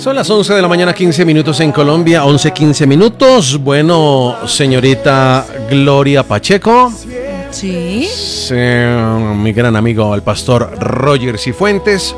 Son las 11 de la mañana, 15 minutos en Colombia, 11:15 minutos. Bueno, señorita Gloria Pacheco. Sí. Mi gran amigo, el pastor Roger Cifuentes.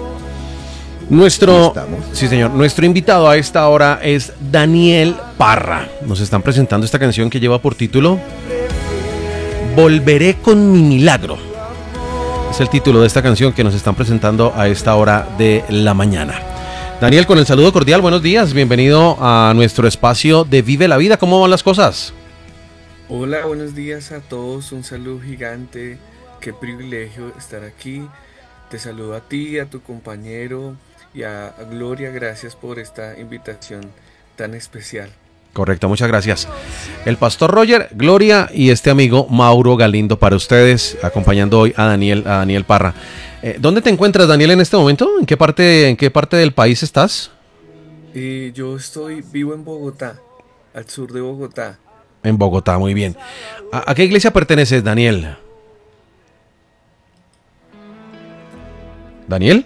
Sí, señor. Nuestro invitado a esta hora es Daniel Parra. Nos están presentando esta canción que lleva por título Volveré con mi milagro. Es el título de esta canción que nos están presentando a esta hora de la mañana. Daniel, con el saludo cordial, buenos días, bienvenido a nuestro espacio de Vive la Vida. ¿Cómo van las cosas? Hola, buenos días a todos, un saludo gigante, qué privilegio estar aquí. Te saludo a ti, a tu compañero y a Gloria, gracias por esta invitación tan especial. Correcto, muchas gracias. El pastor Roger, Gloria y este amigo Mauro Galindo para ustedes, acompañando hoy a Daniel Parra. ¿Dónde te encuentras, Daniel, en este momento? ¿En qué parte del país estás? Yo vivo en Bogotá, al sur de Bogotá. En Bogotá, muy bien. ¿A qué iglesia perteneces, Daniel? ¿Daniel?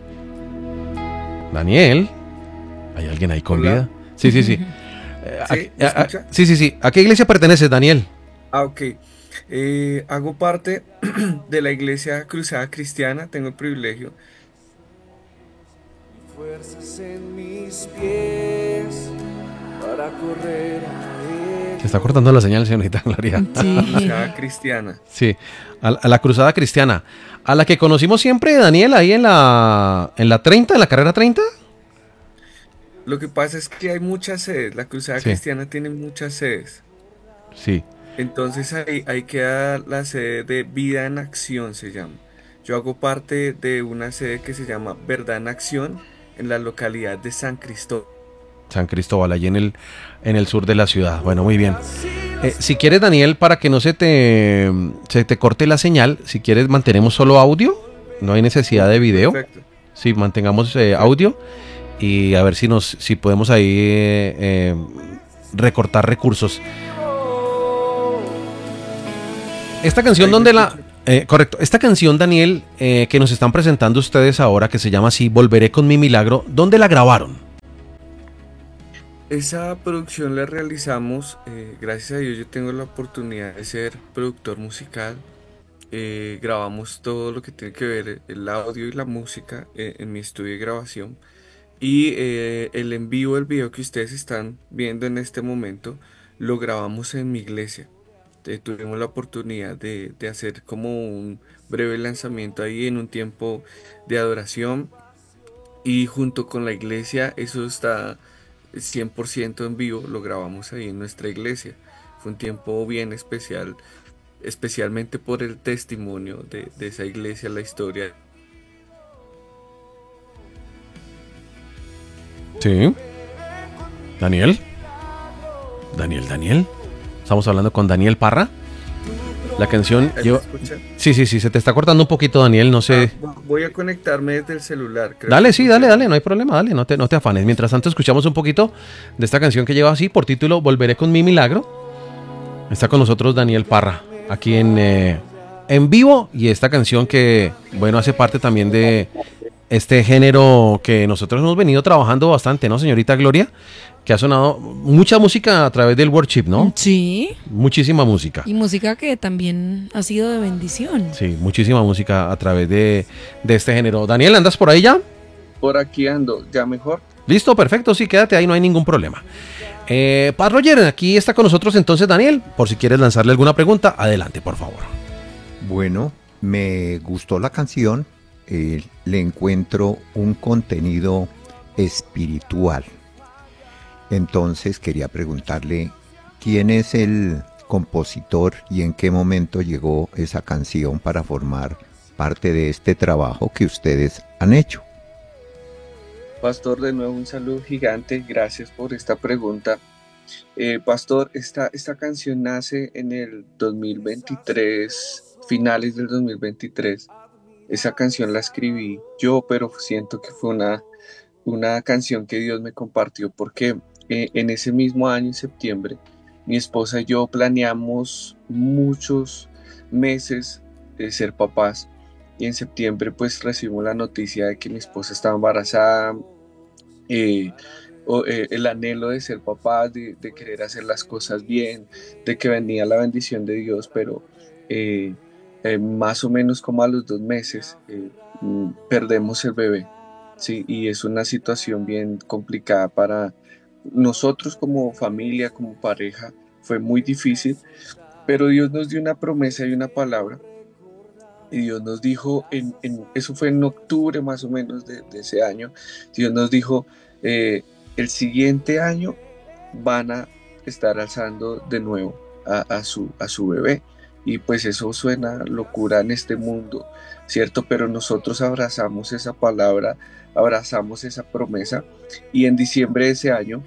¿Daniel? ¿Hay alguien ahí con vida? Sí. ¿Sí? Sí. ¿A qué iglesia perteneces, Daniel? Ok. Hago parte de la iglesia Cruzada Cristiana, tengo el privilegio. Fuerzas en mis pies para correr. Se está cortando la señal, señorita Gloria. Sí. Cruzada Cristiana. Sí, a la Cruzada Cristiana. A la que conocimos siempre, Daniel, ahí en la 30, en la carrera 30. Lo que pasa es que hay muchas sedes, la Cruzada Cristiana tiene muchas sedes. Sí. Entonces ahí queda la sede de Vida en Acción, se llama. Yo hago parte de una sede que se llama Verdad en Acción en la localidad de San Cristóbal. San Cristóbal, allí en el sur de la ciudad. Bueno, muy bien. Si quieres, Daniel, para que no se te corte la señal, si quieres mantenemos solo audio, no hay necesidad de video. Perfecto. Sí, mantengamos audio y a ver si podemos ahí recortar recursos. Esta canción, correcto, esta canción, Daniel, que nos están presentando ustedes ahora, que se llama así, Volveré con mi milagro, ¿dónde la grabaron? Esa producción la realizamos, gracias a Dios yo tengo la oportunidad de ser productor musical. Grabamos todo lo que tiene que ver el audio y la música en mi estudio de grabación. Y el en vivo, el video que ustedes están viendo en este momento, lo grabamos en mi iglesia. Tuvimos la oportunidad de hacer como un breve lanzamiento ahí en un tiempo de adoración. Y junto con la iglesia, eso está 100% en vivo, lo grabamos ahí en nuestra iglesia. Fue un tiempo bien especial, especialmente por el testimonio de esa iglesia, la historia. Sí. Daniel. Estamos hablando con Daniel Parra. La canción... Sí, se te está cortando un poquito, Daniel, no sé... Voy a conectarme desde el celular. Dale, no hay problema, dale, no te afanes. Mientras tanto escuchamos un poquito de esta canción que lleva así por título Volveré con mi milagro. Está con nosotros Daniel Parra, aquí en vivo, y esta canción que, bueno, hace parte también de este género que nosotros hemos venido trabajando bastante, ¿no, señorita Gloria? Que ha sonado mucha música a través del worship, ¿no? Sí. Muchísima música. Y música que también ha sido de bendición. Sí, muchísima música a través de este género. Daniel, ¿andas por ahí ya? Por aquí ando, ¿ya mejor? Listo, perfecto, sí, quédate ahí, no hay ningún problema. Paz Roger, aquí está con nosotros entonces Daniel, por si quieres lanzarle alguna pregunta, adelante, por favor. Bueno, me gustó la canción, le encuentro un contenido espiritual. Entonces quería preguntarle, ¿quién es el compositor y en qué momento llegó esa canción para formar parte de este trabajo que ustedes han hecho? Pastor, de nuevo un saludo gigante, gracias por esta pregunta. Pastor, esta canción nace en el 2023, finales del 2023. Esa canción la escribí yo, pero siento que fue una canción que Dios me compartió porque en ese mismo año, en septiembre, mi esposa y yo planeamos muchos meses de ser papás, y en septiembre pues recibimos la noticia de que mi esposa estaba embarazada. eh, el anhelo de ser papá, de querer hacer las cosas bien, de que venía la bendición de Dios, pero eh, más o menos como a los 2 meses perdemos el bebé, ¿sí? Y es una situación bien complicada para nosotros como familia, como pareja, fue muy difícil, pero Dios nos dio una promesa y una palabra. Y Dios nos dijo, eso fue en octubre más o menos de ese año, Dios nos dijo, eh, el siguiente año van a estar alzando de nuevo a su bebé. Y pues eso suena locura en este mundo, ¿cierto? Pero nosotros abrazamos esa palabra, abrazamos esa promesa. Y en diciembre de ese año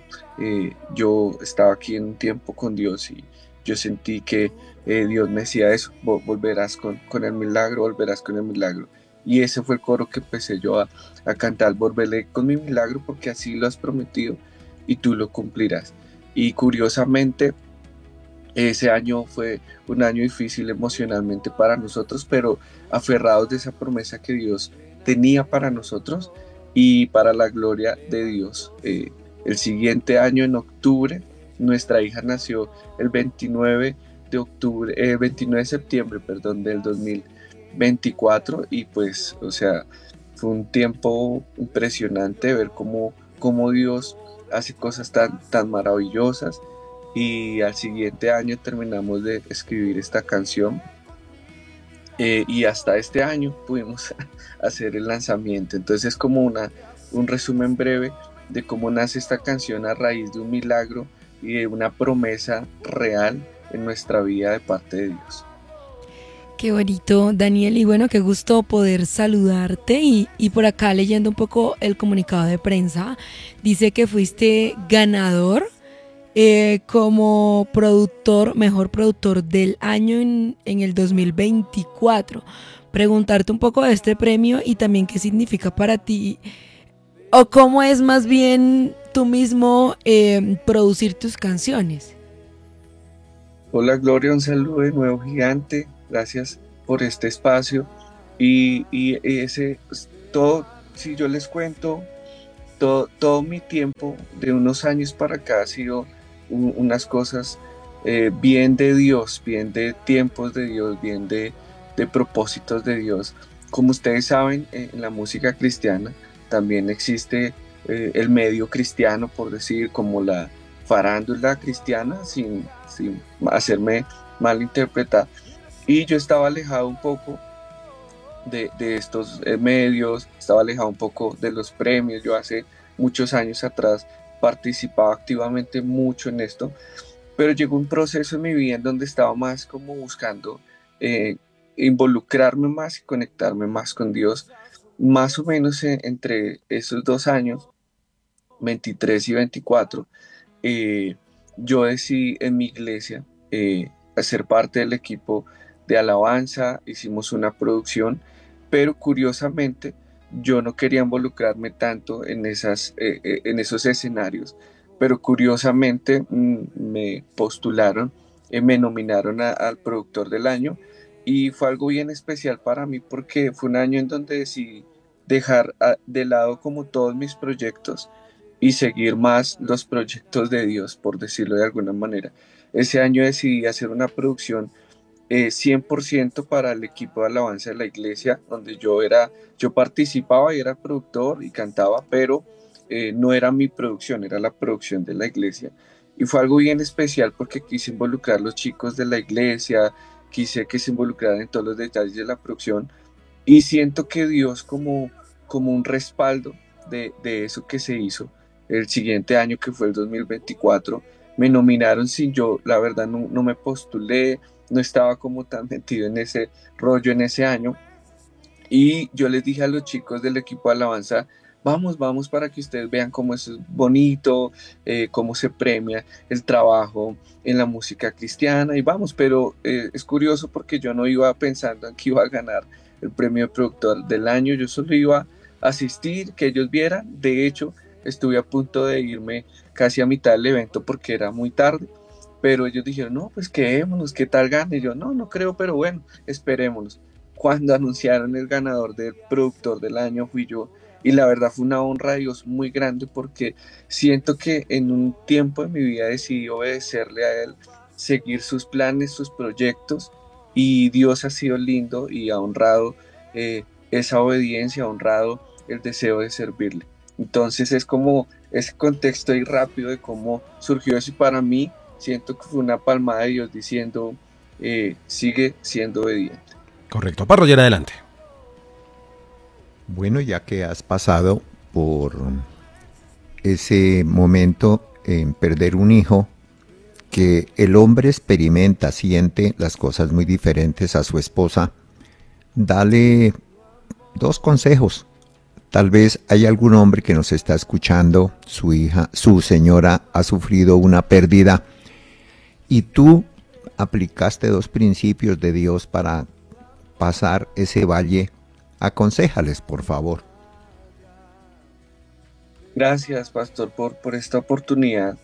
yo estaba aquí en un tiempo con Dios y yo sentí que Dios me decía eso, volverás con el milagro, volverás con el milagro. Y ese fue el coro que empecé yo a cantar, volveré con mi milagro porque así lo has prometido y tú lo cumplirás. Y curiosamente, ese año fue un año difícil emocionalmente para nosotros, pero aferrados de esa promesa que Dios tenía para nosotros y para la gloria de Dios. El siguiente año, en octubre, nuestra hija nació el 29 de octubre, 29 de septiembre, perdón, del 2024 y pues, o sea, fue un tiempo impresionante ver cómo Dios hace cosas tan maravillosas y al siguiente año terminamos de escribir esta canción y hasta este año pudimos hacer el lanzamiento. Entonces es como un resumen breve de cómo nace esta canción a raíz de un milagro y de una promesa real en nuestra vida de parte de Dios. Qué bonito, Daniel, y bueno, qué gusto poder saludarte y por acá leyendo un poco el comunicado de prensa, dice que fuiste ganador como productor, mejor productor del año en el 2024. Preguntarte un poco de este premio y también qué significa para ti o cómo es más bien tú mismo producir tus canciones. Hola Gloria, un saludo de nuevo gigante, gracias por este espacio y ese, pues, todo, si yo les cuento, todo mi tiempo de unos años para acá ha sido unas cosas bien de Dios, bien de tiempos de Dios, bien de propósitos de Dios. Como ustedes saben, en la música cristiana también existe el medio cristiano, por decir, como la farándula cristiana, sin hacerme malinterpretar. Y yo estaba alejado un poco de estos medios, estaba alejado un poco de los premios. Yo hace muchos años atrás participaba activamente mucho en esto, pero llegó un proceso en mi vida en donde estaba más como buscando eh, involucrarme más y conectarme más con Dios, más o menos entre esos 2 años, 23 y 24. eh, yo decidí en mi iglesia hacer parte del equipo de alabanza, hicimos una producción, pero curiosamente yo no quería involucrarme tanto en esos escenarios, pero curiosamente me postularon, me nominaron al productor del año y fue algo bien especial para mí porque fue un año en donde decidí dejar de lado como todos mis proyectos y seguir más los proyectos de Dios, por decirlo de alguna manera. Ese año decidí hacer una producción 100% para el equipo de alabanza de la iglesia, donde yo participaba y era productor y cantaba, pero no era mi producción, era la producción de la iglesia. Y fue algo bien especial porque quise involucrar a los chicos de la iglesia, quise que se involucraran en todos los detalles de la producción y siento que Dios como un respaldo de eso que se hizo el siguiente año, que fue el 2024, me nominaron sin yo, la verdad no me postulé, no estaba como tan metido en ese rollo en ese año. Y yo les dije a los chicos del equipo de alabanza, vamos para que ustedes vean cómo eso es bonito, cómo se premia el trabajo en la música cristiana y vamos, pero es curioso porque yo no iba pensando en que iba a ganar el premio de productor del año, yo solo iba a asistir, que ellos vieran. De hecho, estuve a punto de irme casi a mitad del evento porque era muy tarde, pero ellos dijeron, no, pues quedémonos, ¿qué tal gane? Y yo, no creo, pero bueno, esperémonos. Cuando anunciaron el ganador del productor del año, fui yo y la verdad fue una honra a Dios muy grande porque siento que en un tiempo de mi vida decidí obedecerle a Él, seguir sus planes, sus proyectos, y Dios ha sido lindo y ha honrado esa obediencia, ha honrado el deseo de servirle. Entonces es como ese contexto ahí rápido de cómo surgió eso, y para mí siento que fue una palmada de Dios diciendo, sigue siendo obediente. Correcto. Parroyer, adelante. Bueno, ya que has pasado por ese momento en perder un hijo, que el hombre experimenta, siente las cosas muy diferentes a su esposa, dale 2 consejos. Tal vez hay algún hombre que nos está escuchando, su hija, su señora ha sufrido una pérdida y tú aplicaste 2 principios de Dios para pasar ese valle. Aconséjales, por favor. Gracias, pastor, por esta oportunidad.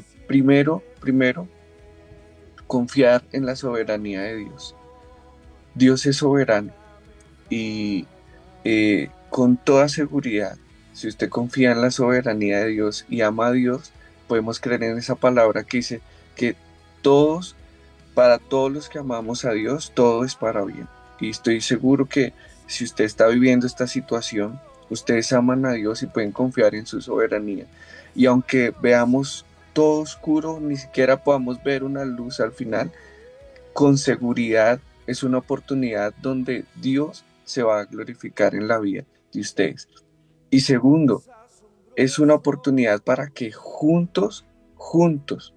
Primero, confiar en la soberanía de Dios. Dios es soberano y con toda seguridad, si usted confía en la soberanía de Dios y ama a Dios, podemos creer en esa palabra que dice que todos, para todos los que amamos a Dios, todo es para bien. Y estoy seguro que si usted está viviendo esta situación, ustedes aman a Dios y pueden confiar en su soberanía. Y aunque veamos todo oscuro, ni siquiera podamos ver una luz al final, con seguridad es una oportunidad donde Dios se va a glorificar en la vida de ustedes. Y segundo, es una oportunidad para que juntos,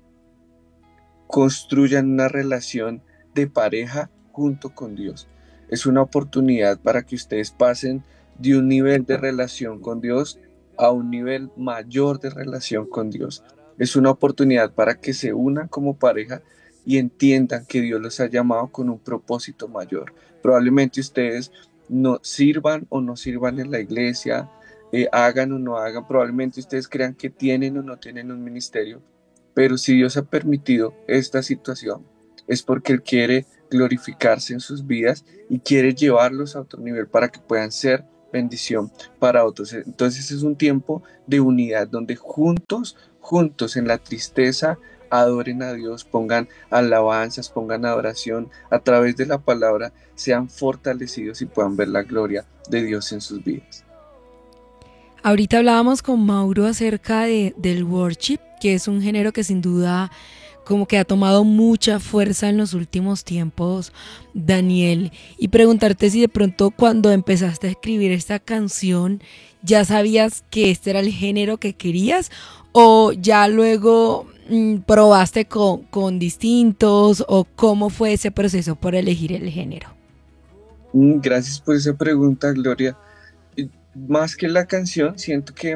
construyan una relación de pareja junto con Dios. Es una oportunidad para que ustedes pasen de un nivel de relación con Dios a un nivel mayor de relación con Dios. Es una oportunidad para que se unan como pareja y entiendan que Dios los ha llamado con un propósito mayor. Probablemente ustedes no sirvan o no sirvan en la iglesia, hagan o no hagan, probablemente ustedes crean que tienen o no tienen un ministerio, pero si Dios ha permitido esta situación, es porque Él quiere glorificarse en sus vidas y quiere llevarlos a otro nivel para que puedan ser bendición para otros. Entonces es un tiempo de unidad donde juntos en la tristeza adoren a Dios, pongan alabanzas, pongan adoración a través de la palabra, sean fortalecidos y puedan ver la gloria de Dios en sus vidas. Ahorita hablábamos con Mauro acerca del worship, que es un género que sin duda como que ha tomado mucha fuerza en los últimos tiempos, Daniel, y preguntarte si de pronto cuando empezaste a escribir esta canción ya sabías que este era el género que querías o ya luego probaste con distintos, o cómo fue ese proceso por elegir el género. Gracias por esa pregunta, Gloria. Más que la canción, siento que,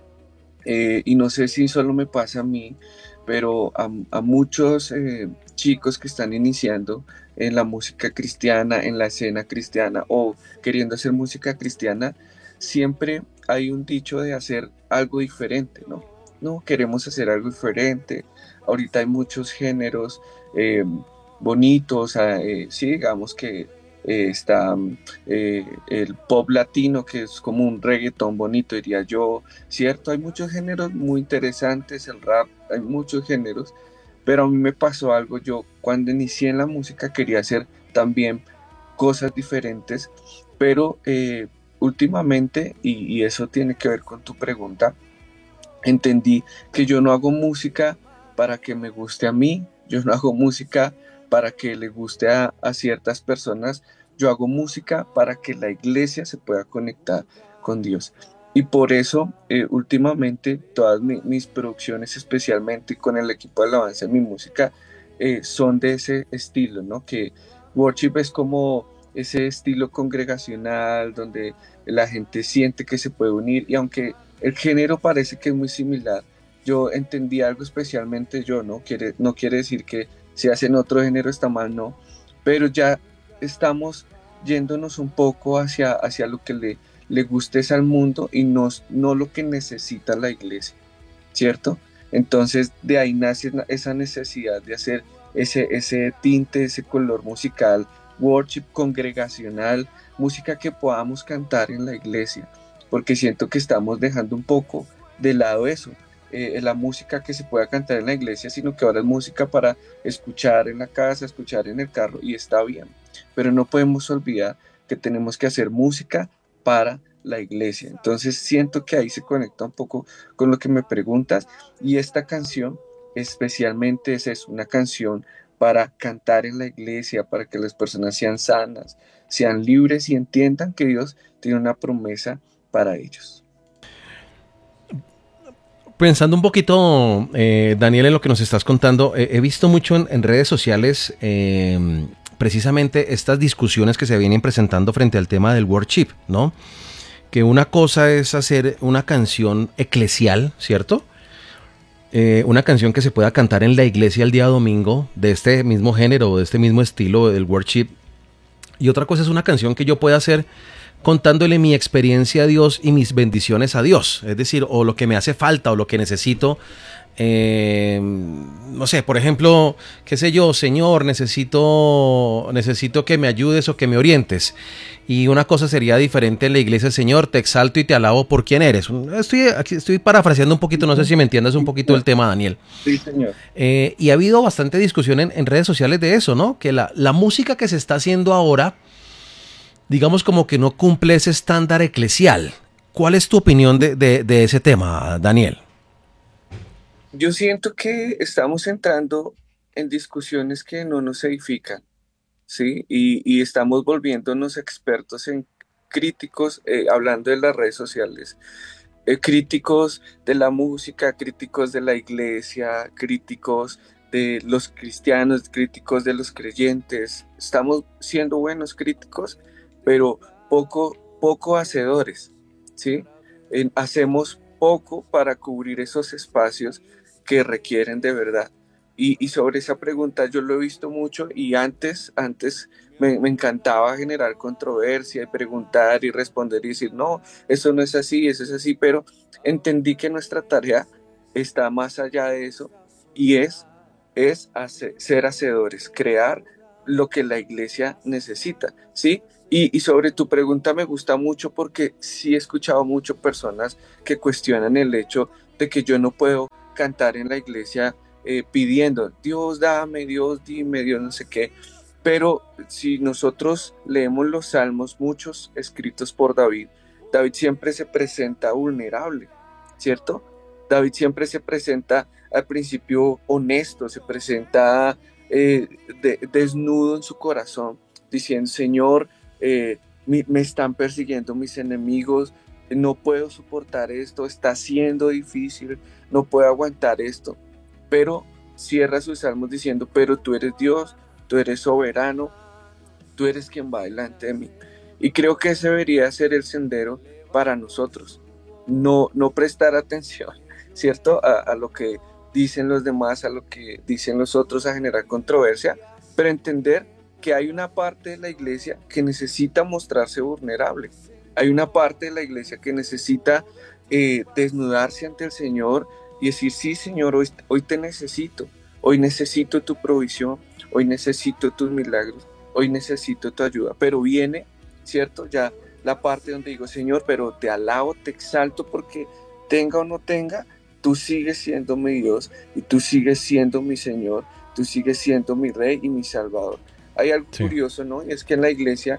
y no sé si solo me pasa a mí, pero a muchos chicos que están iniciando en la música cristiana, en la escena cristiana o queriendo hacer música cristiana, siempre hay un dicho de hacer algo diferente, ¿no? No, queremos hacer algo diferente. Ahorita hay muchos géneros eh, bonitos, sí, digamos que está el pop latino, que es como un reggaetón bonito, diría yo, ¿cierto? Hay muchos géneros muy interesantes, el rap, hay muchos géneros, pero a mí me pasó algo. Yo cuando inicié en la música quería hacer también cosas diferentes, pero últimamente, y eso tiene que ver con tu pregunta, entendí que yo no hago música para que me guste a mí, yo no hago música para que le guste a ciertas personas, yo hago música para que la iglesia se pueda conectar con Dios. Y por eso, últimamente, todas mis producciones, especialmente con el equipo de alabanza en mi música, son de ese estilo, ¿no? Que worship es como ese estilo congregacional donde la gente siente que se puede unir, y aunque el género parece que es muy similar, yo entendí algo, especialmente yo, no quiere decir que si hacen otro género está mal, no, pero ya estamos yéndonos un poco hacia lo que le guste es al mundo y no lo que necesita la iglesia, ¿cierto? Entonces de ahí nace esa necesidad de hacer ese tinte, ese color musical, worship congregacional, música que podamos cantar en la iglesia, porque siento que estamos dejando un poco de lado eso, la música que se pueda cantar en la iglesia, sino que ahora es música para escuchar en la casa, escuchar en el carro, y está bien, pero no podemos olvidar que tenemos que hacer música para la iglesia. Entonces siento que ahí se conecta un poco con lo que me preguntas, y esta canción especialmente es eso, una canción para cantar en la iglesia, para que las personas sean sanas, sean libres y entiendan que Dios tiene una promesa para ellos. Pensando un poquito, Daniel, en lo que nos estás contando, he visto mucho en redes sociales precisamente estas discusiones que se vienen presentando frente al tema del worship, ¿no? Que una cosa es hacer una canción eclesial, ¿cierto? Una canción que se pueda cantar en la iglesia el día domingo, de este mismo género, de este mismo estilo del worship. Y otra cosa es una canción que yo pueda hacer contándole mi experiencia a Dios y mis bendiciones a Dios. Es decir, o lo que me hace falta o lo que necesito. No sé, por ejemplo, qué sé yo, Señor, necesito que me ayudes o que me orientes. Y una cosa sería diferente en la iglesia: Señor, te exalto y te alabo por quién eres. Estoy parafraseando un poquito, no sé si me entiendes un poquito el tema, Daniel. Sí, señor. Y ha habido bastante discusión en redes sociales de eso, ¿no? Que la música que se está haciendo ahora, digamos, como que no cumple ese estándar eclesial. ¿Cuál es tu opinión de ese tema, Daniel? Yo siento que estamos entrando en discusiones que no nos edifican, ¿sí? Y estamos volviéndonos expertos en críticos, hablando de las redes sociales, críticos de la música, críticos de la iglesia, críticos de los cristianos, críticos de los creyentes. Estamos siendo buenos críticos, pero poco hacedores, ¿sí? Hacemos poco para cubrir esos espacios que requieren de verdad. Y sobre esa pregunta yo lo he visto mucho, y antes me encantaba generar controversia y preguntar y responder y decir, no, eso no es así, eso es así, pero entendí que nuestra tarea está más allá de eso, y ser hacedores, crear lo que la iglesia necesita, ¿sí? Y sobre tu pregunta me gusta mucho, porque sí he escuchado mucho personas que cuestionan el hecho de que yo no puedo cantar en la iglesia pidiendo, Dios dame, Dios dime, Dios no sé qué. Pero si nosotros leemos los salmos, muchos escritos por David, David siempre se presenta vulnerable, ¿cierto? David siempre se presenta al principio honesto, se presenta desnudo en su corazón, diciendo, Señor, me están persiguiendo mis enemigos, no puedo soportar esto, está siendo difícil, no puedo aguantar esto. Pero cierra sus salmos diciendo, pero tú eres Dios, tú eres soberano, tú eres quien va delante de mí. Y creo que ese debería ser el sendero para nosotros, no prestar atención, ¿cierto? A lo que dicen los demás, a lo que dicen los otros, a generar controversia, pero entender que hay una parte de la iglesia que necesita mostrarse vulnerable. Hay una parte de la iglesia que necesita desnudarse ante el Señor y decir, sí, Señor, hoy te necesito, hoy necesito tu provisión, hoy necesito tus milagros, hoy necesito tu ayuda. Pero viene, ¿cierto? Ya la parte donde digo, Señor, pero te alabo, te exalto, porque tenga o no tenga, tú sigues siendo mi Dios y tú sigues siendo mi Señor, tú sigues siendo mi Rey y mi Salvador. Hay algo curioso, ¿no? Y es que en la iglesia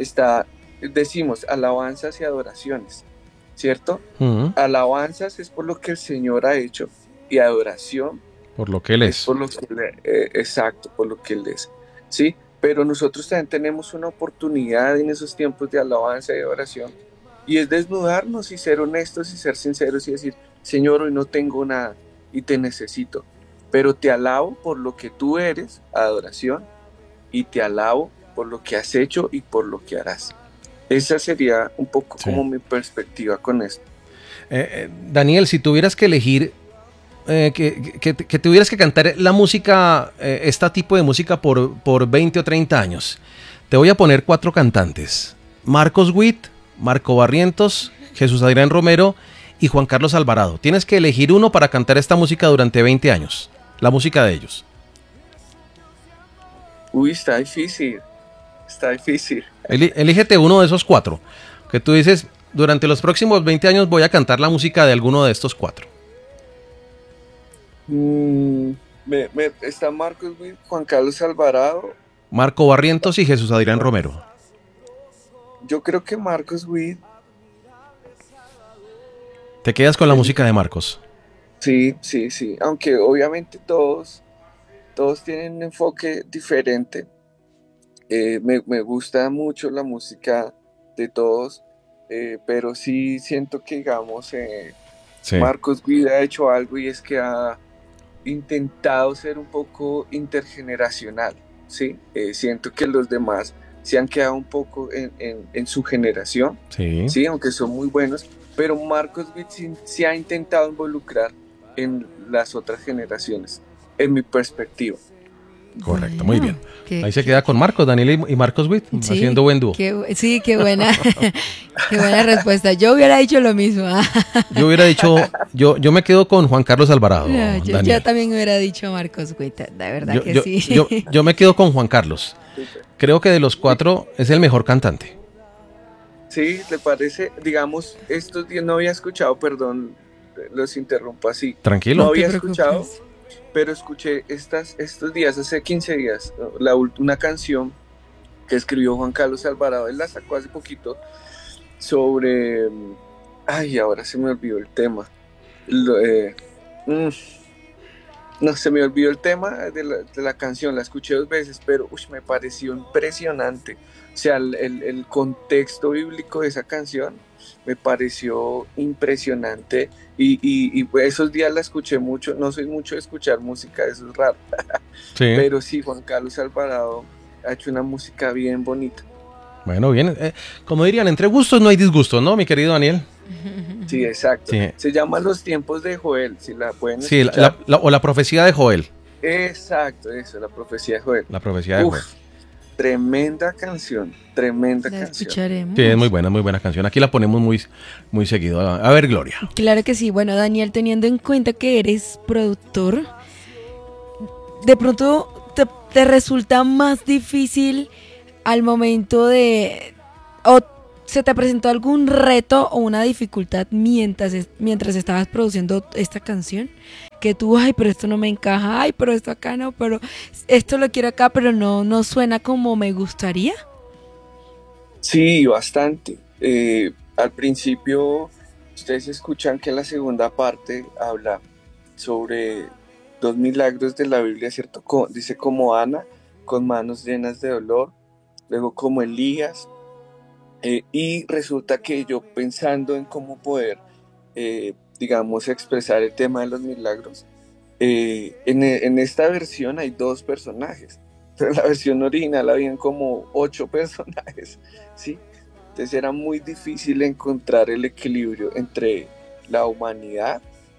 decimos alabanzas y adoraciones, ¿cierto? Alabanzas es por lo que el Señor ha hecho, y adoración por lo que Él es. Por lo que exacto, por lo que Él es, ¿sí? Pero nosotros también tenemos una oportunidad en esos tiempos de alabanza y adoración, y es desnudarnos y ser honestos y ser sinceros y decir, Señor, hoy no tengo nada y te necesito, pero te alabo por lo que tú eres, adoración, y te alabo por lo que has hecho y por lo que harás. Esa sería un poco como mi perspectiva con esto. Daniel, si tuvieras que elegir, que tuvieras que cantar la música, este tipo de música por 20 o 30 años, te voy a poner 4 cantantes: Marcos Witt, Marco Barrientos, Jesús Adrián Romero y Juan Carlos Alvarado. Tienes que elegir uno para cantar esta música durante 20 años, la música de ellos. Uy, está difícil. Está difícil. Elígete uno de esos 4 que tú dices, durante los próximos 20 años voy a cantar la música de alguno de estos cuatro? Está Marcos Witt, Juan Carlos Alvarado. Marco Barrientos y Jesús Adrián Romero. Yo creo que Marcos Witt. ¿Te quedas con la música de Marcos? Sí. Aunque obviamente todos tienen un enfoque diferente. Me gusta mucho la música de todos, pero sí siento que, digamos, Sí. Marcos Witt ha hecho algo y es que ha intentado ser un poco intergeneracional, ¿sí? Siento que los demás se han quedado un poco en su generación, Sí. ¿sí? Aunque son muy buenos, pero Marcos Witt sí ha intentado involucrar en las otras generaciones, en mi perspectiva. Correcto, Bueno, muy bien. qué- Ahí se queda con Marcos, Daniel y Marcos Witt, Sí, haciendo buen dúo. Sí, qué buena, qué buena respuesta. Yo hubiera dicho lo mismo. Yo hubiera dicho, yo me quedo con Juan Carlos Alvarado, No, yo Daniel. también hubiera dicho Marcos Witt, de verdad que sí. Yo me quedo con Juan Carlos. Creo que de los cuatro es el mejor cantante. Sí, ¿le parece? Digamos, estos días no había escuchado, perdón, los interrumpo así. Tranquilo. No te había preocupes. escuchado, pero escuché estos días, hace 15 días, una canción que escribió Juan Carlos Alvarado. Él la sacó hace poquito sobre... Ay, ahora se me olvidó el tema. No, se me olvidó el tema de la canción, la escuché 2 veces, pero me pareció impresionante. O sea, el contexto bíblico de esa canción me pareció impresionante y pues esos días la escuché mucho. No soy mucho de escuchar música, eso es raro, Sí. pero sí, Juan Carlos Alvarado ha hecho una música bien bonita. Bueno, bien. Como dirían, entre gustos no hay disgustos, ¿no, mi querido Daniel? Sí, exacto. Sí. Se llama Los tiempos de Joel, si la pueden Sí, escuchar. o la profecía de Joel. Exacto, eso, la profecía de Joel. La profecía de Uf, Joel. tremenda canción, tremenda La canción. escucharemos. Sí, es muy buena canción. Aquí la ponemos muy seguido. A ver, Gloria. Claro que sí. Bueno, Daniel, teniendo en cuenta que eres productor, de pronto te resulta más difícil al momento o se te presentó algún reto o una dificultad mientras estabas produciendo esta canción, que tú, ay, pero esto no me encaja, ay, pero esto acá no, pero esto lo quiero acá, pero no suena como me gustaría. Sí, bastante. Al principio, ustedes escuchan que la segunda parte habla sobre 2 milagros de la Biblia, ¿cierto? Dice como Ana, con manos llenas de dolor, luego como Elías, y resulta que yo pensando en cómo poder, digamos, expresar el tema de los milagros, en esta versión hay 2 personajes, pero en la versión original habían como 8 personajes, ¿sí? Entonces era muy difícil encontrar el equilibrio entre la humanidad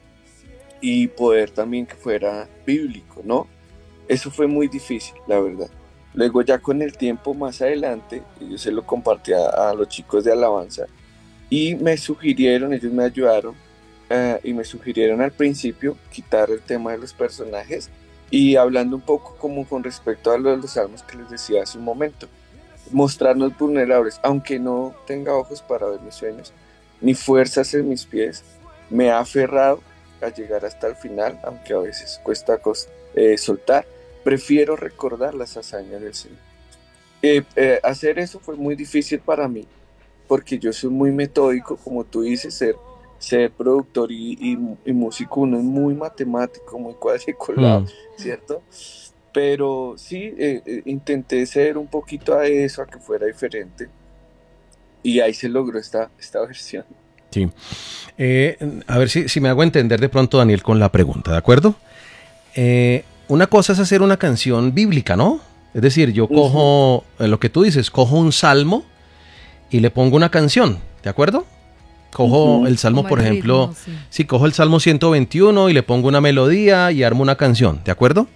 y poder también que fuera bíblico, ¿no? Eso fue muy difícil, la verdad. Luego ya con el tiempo más adelante, yo se lo compartí a los chicos de Alabanza y me sugirieron, ellos me ayudaron y me sugirieron al principio quitar el tema de los personajes y hablando un poco como con respecto a lo de los salmos que les decía hace un momento, mostrarnos vulnerables, aunque no tenga ojos para ver mis sueños, ni fuerzas en mis pies, me ha aferrado a llegar hasta el final, aunque a veces cuesta soltar. Prefiero recordar las hazañas del Señor. Hacer eso fue muy difícil para mí, porque yo soy muy metódico, como tú dices, ser productor y músico, uno es muy matemático, muy cuadriculado, ¿cierto? Pero sí, intenté ser un poquito a eso, a que fuera diferente, y ahí se logró esta versión. Sí. A ver si me hago entender de pronto, Daniel, con la pregunta, ¿de acuerdo? Una cosa es hacer una canción bíblica, ¿no? Es decir, yo cojo, lo que tú dices, cojo un salmo y le pongo una canción, ¿de acuerdo? Cojo el salmo, Como por el ejemplo, ritmo, sí. sí, cojo el salmo 121 y le pongo una melodía y armo una canción, ¿de acuerdo?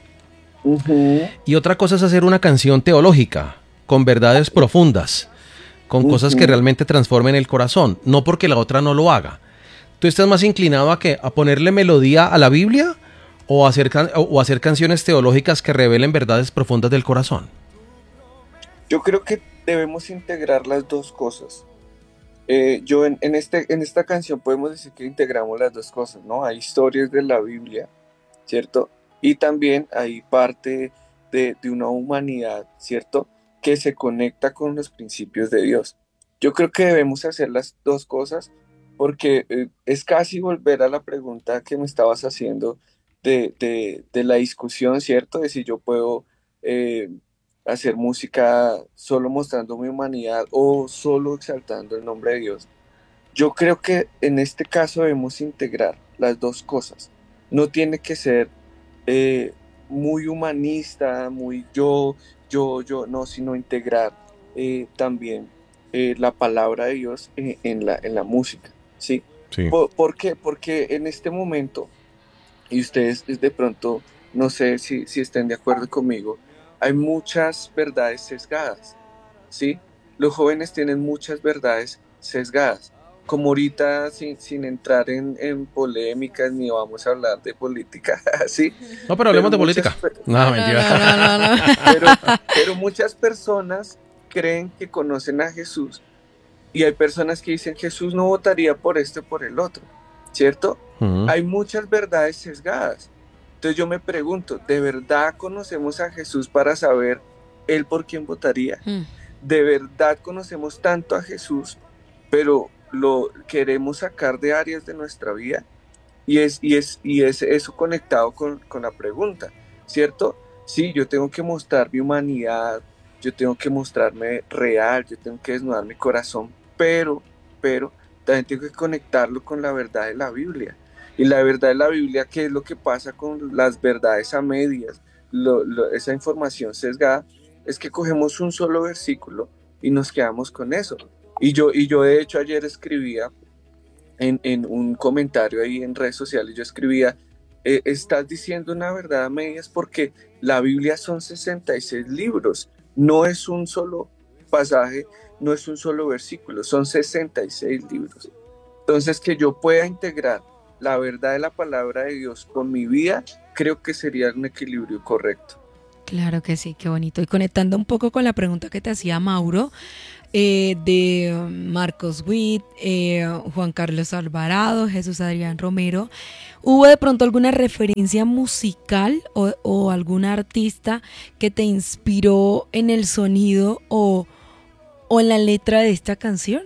Y otra cosa es hacer una canción teológica, con verdades profundas, con cosas que realmente transformen el corazón, no porque la otra no lo haga. ¿Tú estás más inclinado a ponerle melodía a la Biblia o hacer canciones teológicas que revelen verdades profundas del corazón? Yo creo que debemos integrar las dos cosas. Yo en esta canción podemos decir que integramos las dos cosas, ¿no? Hay historias de la Biblia, ¿cierto? Y también hay parte de una humanidad, ¿cierto? Que se conecta con los principios de Dios. Yo creo que debemos hacer las dos cosas porque es casi volver a la pregunta que me estabas haciendo de la discusión, ¿cierto? De si yo puedo eh, hacer música solo mostrando mi humanidad o solo exaltando el nombre de Dios. Yo creo que en este caso debemos integrar las dos cosas. No tiene que ser eh, muy humanista, muy yo, no, sino integrar también la palabra de Dios en la música, ¿sí? Sí. ¿Por qué? Porque en este momento, y ustedes de pronto, no sé si estén de acuerdo conmigo, hay muchas verdades sesgadas, ¿sí? Los jóvenes tienen muchas verdades sesgadas. Como ahorita, sin entrar en polémicas, ni vamos a hablar de política, ¿sí? No, pero hablemos Pero de muchas, política. No, No, no, mentira. no, no, no, no. pero, pero muchas personas creen que conocen a Jesús y hay personas que dicen Jesús no votaría por este o por el otro, ¿cierto? Ujú. Hay muchas verdades sesgadas. Entonces yo me pregunto, ¿de verdad conocemos a Jesús para saber él por quién votaría? Mm. ¿De verdad conocemos tanto a Jesús, pero lo queremos sacar de áreas de nuestra vida? Y es eso conectado con la pregunta, ¿cierto? Sí, yo tengo que mostrar mi humanidad, yo tengo que mostrarme real, yo tengo que desnudar mi corazón, pero, también tengo que conectarlo con la verdad de la Biblia. Y la verdad de la Biblia, ¿qué es lo que pasa con las verdades a medias? Esa información sesgada, es que cogemos un solo versículo y nos quedamos con eso. Y yo de hecho ayer escribía en un comentario ahí en redes sociales, yo escribía, estás diciendo una verdad a medias porque la Biblia son 66 libros, no es un solo pasaje, no es un solo versículo, son 66 libros. Entonces, que yo pueda integrar la verdad de la palabra de Dios con mi vida, creo que sería un equilibrio correcto. Claro que sí, qué bonito. Y conectando un poco con la pregunta que te hacía Mauro, de Marcos Witt, Juan Carlos Alvarado, Jesús Adrián Romero, ¿hubo de pronto alguna referencia musical o algún artista que te inspiró en el sonido o en la letra de esta canción?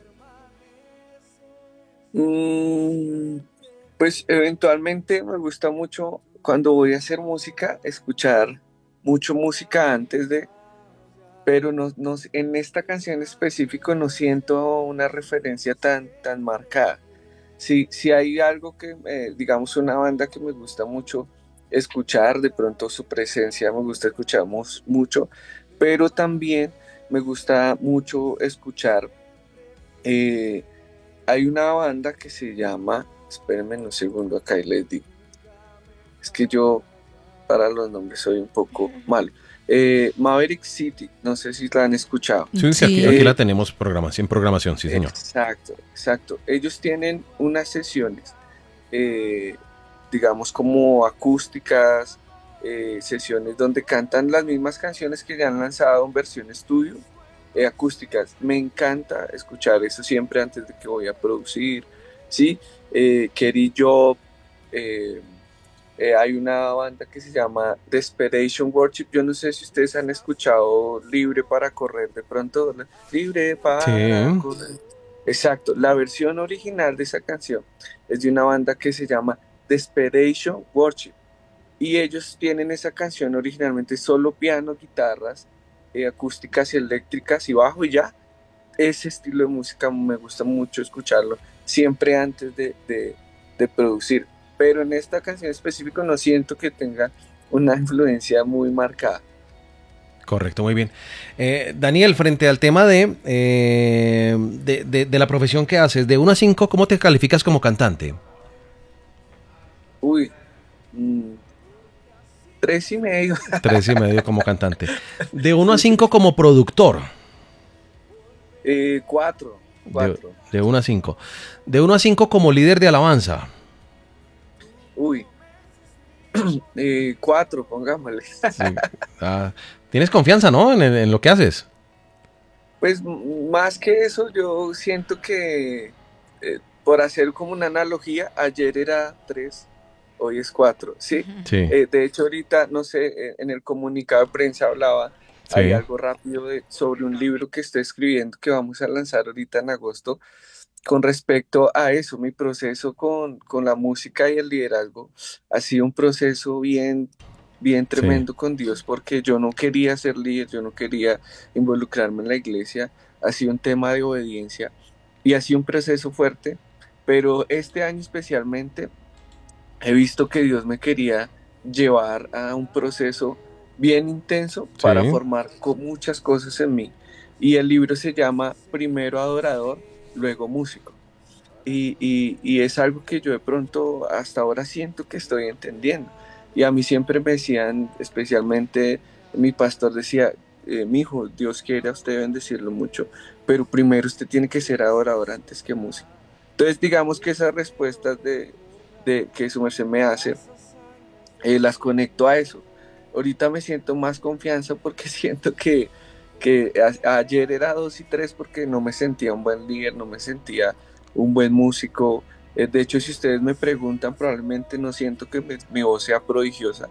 Mm, pues eventualmente me gusta mucho cuando voy a hacer música, escuchar mucho música antes de, pero en esta canción específico no siento una referencia tan marcada. Si hay algo que, digamos, una banda que me gusta mucho escuchar, de pronto su presencia me gusta escuchar mucho, pero también me gusta mucho escuchar, eh, hay una banda que se llama, espérenme un segundo acá y les digo, es que yo para los nombres soy un poco malo. Maverick City, no sé si la han escuchado. Sí, sí, aquí la Eh, tenemos en programación, sí, señor. exacto, exacto. Ellos tienen unas sesiones, eh, digamos como acústicas, sesiones donde cantan las mismas canciones que ya han lanzado en versión estudio, acústicas. Me encanta escuchar eso siempre antes de que voy a producir, ¿sí? Kerry Job, eh, hay una banda que se llama Desperation Worship. Yo no sé si ustedes han escuchado Libre para correr de pronto, ¿no? Libre Sí. para correr. Exacto, la versión original de esa canción es de una banda que se llama Desperation Worship. Y ellos tienen esa canción originalmente solo piano, guitarras, acústicas y eléctricas y bajo y ya. Ese estilo de música me gusta mucho escucharlo siempre antes de producir. Pero en esta canción específica no siento que tenga una influencia muy marcada. Correcto, muy bien. Daniel, frente al tema de la profesión que haces, de 1 a 5, ¿cómo te calificas como cantante? Uy, 3,5. 3,5 como cantante. De 1 a 5 como productor. 4, De, 4. de 1 a 5. De 1 a 5 como líder de alabanza. Uy, 4, pongámosle. Sí. Tienes confianza, ¿no? En lo que haces. Pues más que eso, yo siento que, por hacer como una analogía, ayer era 3, hoy es 4, ¿sí? Sí, De hecho, ahorita, no sé, en el comunicado de prensa hablaba, hay sí, algo rápido sobre un libro que estoy escribiendo que vamos a lanzar ahorita en agosto, con respecto a eso, mi proceso con la música y el liderazgo ha sido un proceso bien, bien sí, tremendo con Dios, porque yo no quería ser líder, yo no quería involucrarme en la iglesia, ha sido un tema de obediencia y ha sido un proceso fuerte, pero este año especialmente he visto que Dios me quería llevar a un proceso bien intenso para sí. formar muchas cosas en mí. Y el libro se llama Primero Adorador, luego Músico. Y es algo que yo de pronto hasta ahora siento que estoy entendiendo. Y a mí siempre me decían, especialmente mi pastor decía, mi hijo, Dios quiere a usted bendecirlo mucho, pero primero usted tiene que ser adorador antes que músico. Entonces digamos que esas respuestas de que su merced me hace, las conecto a eso. Ahorita me siento más confianza porque siento que ayer era 2 y 3 porque no me sentía un buen líder, no me sentía un buen músico. De hecho, si ustedes me preguntan, probablemente no siento que mi voz sea prodigiosa,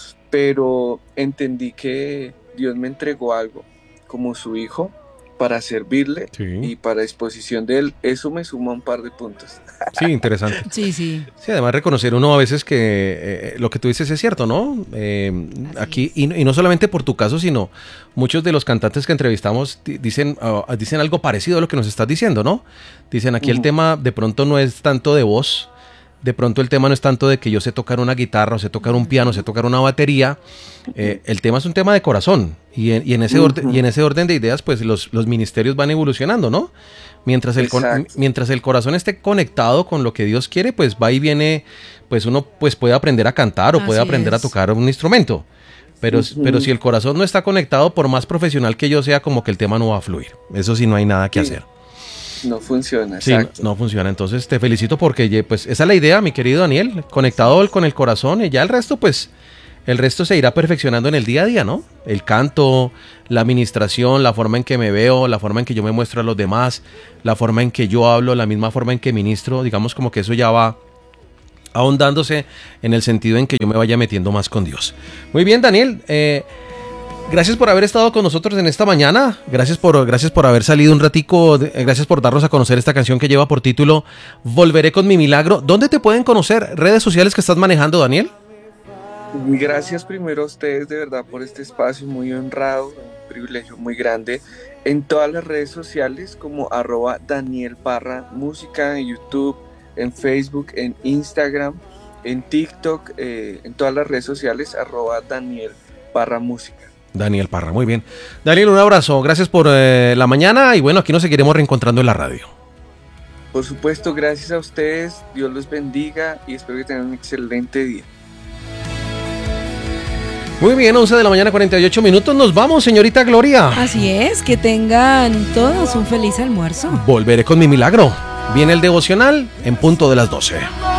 pero entendí que Dios me entregó algo como su hijo para servirle Sí, y para disposición de él. Eso me suma un par de puntos. sí, interesante. Sí, sí, Sí, además reconocer uno a veces que lo que tú dices es cierto, ¿no? así Aquí, es. y no solamente por tu caso, sino muchos de los cantantes que entrevistamos dicen, dicen algo parecido a lo que nos estás diciendo, ¿no? Dicen, aquí el Ujú. tema de pronto no es tanto de voz, de pronto el tema no es tanto de que yo sé tocar una guitarra, o sé tocar un piano, o sé tocar una batería, el tema es un tema de corazón, y en Ujú. ese orden de ideas, pues los ministerios van evolucionando, ¿no? Exacto. Mientras el corazón esté conectado con lo que Dios quiere, pues va y viene, pues uno pues puede aprender a cantar o puede Así aprender a es. tocar un instrumento. Pero si Ujú. el corazón no está conectado, por más profesional que yo sea, como que el tema no va a fluir. Eso sí, no hay nada que Sí, hacer. no funciona, Sí, no, exacto. no funciona. Entonces te felicito porque pues esa es la idea, mi querido Daniel, conectado con el corazón y ya el resto, pues el resto se irá perfeccionando en el día a día, ¿no? El canto, la administración, la forma en que me veo, la forma en que yo me muestro a los demás, la forma en que yo hablo, la misma forma en que ministro, digamos como que eso ya va ahondándose en el sentido en que yo me vaya metiendo más con Dios. Muy bien, Daniel. Gracias por haber estado con nosotros en esta mañana. Gracias por haber salido un ratico. Gracias por darnos a conocer esta canción que lleva por título Volveré con mi milagro. ¿Dónde te pueden conocer? ¿Redes sociales que estás manejando, Daniel? Gracias primero a ustedes de verdad por este espacio muy honrado, un privilegio muy grande. En todas las redes sociales como @Daniel Parra Música, en YouTube, en Facebook, en Instagram, en TikTok, en todas las redes sociales @Daniel Parra Música. Daniel Parra, muy bien. Daniel, un abrazo. Gracias por la mañana y bueno, aquí nos seguiremos reencontrando en la radio. Por supuesto, gracias a ustedes, Dios los bendiga y espero que tengan un excelente día. Muy bien, 11 de la mañana, 48 minutos. Nos vamos, señorita Gloria. Así es, que tengan todos un feliz almuerzo. Volveré con mi milagro. Viene el devocional en punto de las 12.